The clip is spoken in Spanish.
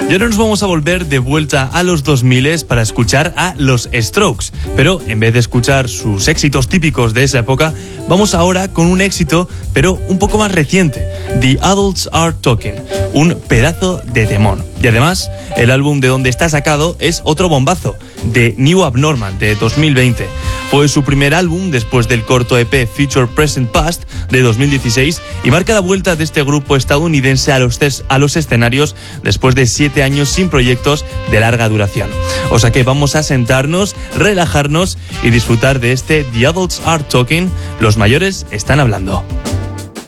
Y ahora nos vamos a volver de vuelta a los 2000 para escuchar a los Strokes. Pero en vez de escuchar sus éxitos típicos de esa época, vamos ahora con un éxito, pero un poco más reciente. The Adults Are Talking, un pedazo de temón. Y además, el álbum de donde está sacado es otro bombazo, The New Abnormal, de 2020. Fue su primer álbum después del corto EP Future Present Past de 2016 y marca la vuelta de este grupo estadounidense a los escenarios después de 7 años sin proyectos de larga duración. O sea que vamos a sentarnos, relajarnos y disfrutar de este The Adults Are Talking, los mayores están hablando.